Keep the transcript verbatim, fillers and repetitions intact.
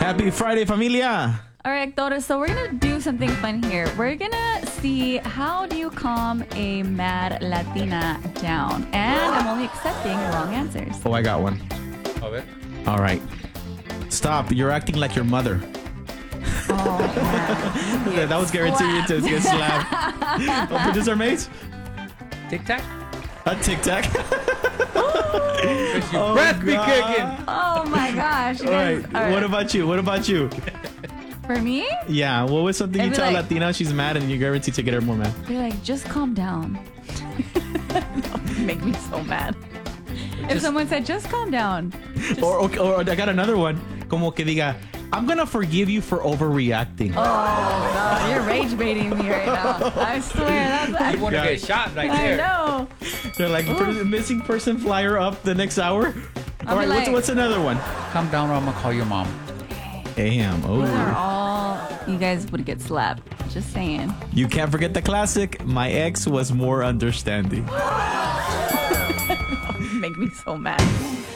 Happy Friday, familia. All right, actores, so we're going to do something fun here. We're going to see how do you calm a mad Latina down. And I'm only accepting wrong answers. Oh, I got one. Okay. All right. Stop. You're acting like your mother. Oh, man. That was guaranteed to get slapped. Oh, producer mates? Tic Tac? A tic tac. Because your Oh, breath be God. kicking. Oh, my gosh. You All guys- right. all right. What about you? What about you? For me? Yeah. What was something you It'd be tell like- Latina she's mad and you're guaranteed to get her more mad? Be like, just calm down. That would make me so mad. If Just- someone said, just calm down. Or, or, or I got another one. Como que diga, I'm gonna forgive you for overreacting. Oh, God, you're rage baiting me right now. I swear. That's, You want to Yeah. get shot right I there. know. They're like, per- missing person flyer up the next hour. All right. be What's, like- what's another one? Calm down or I'm going to call your mom. Damn. These are Oh. all, you guys would get slapped. Just saying. You can't forget the classic. My ex was more understanding. Make me so mad.